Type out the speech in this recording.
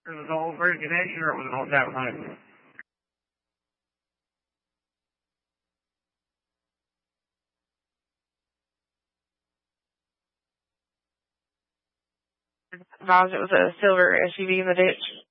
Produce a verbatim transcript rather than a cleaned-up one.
It was all very connection, or it was all that right? Miles, it was a silver S U V in the ditch.